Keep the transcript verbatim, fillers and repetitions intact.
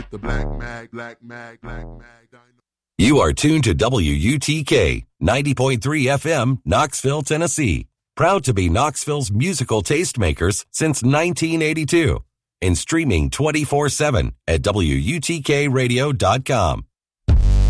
with the black mag, black mag, black mag. You are tuned to W U T K ninety point three F M, Knoxville, Tennessee. Proud to be Knoxville's musical tastemakers since nineteen eighty-two. And streaming twenty-four seven at W U T K radio dot com.